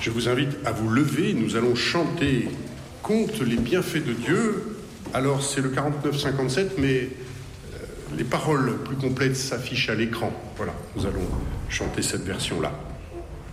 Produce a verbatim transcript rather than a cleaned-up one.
Je vous invite à vous lever, nous allons chanter « Compte les bienfaits de Dieu ». Alors c'est le quarante-neuf cinquante-sept, mais euh, les paroles plus complètes s'affichent à l'écran. Voilà, nous allons chanter cette version-là.